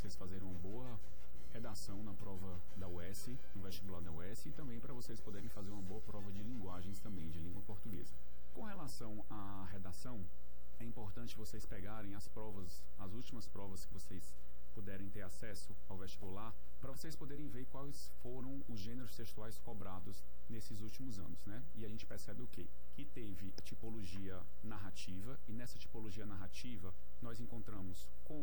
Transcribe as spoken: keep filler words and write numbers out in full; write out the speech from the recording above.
vocês fazerem uma boa redação na prova da U E S, no vestibular da U E S, e também para vocês poderem fazer uma boa prova de linguagens também, de língua portuguesa. Com relação à redação, é importante vocês pegarem as provas, as últimas provas que vocês puderem ter acesso ao vestibular, para vocês poderem ver quais foram os gêneros textuais cobrados nesses últimos anos, né? E a gente percebe o quê? Que teve tipologia narrativa, e nessa tipologia narrativa nós encontramos com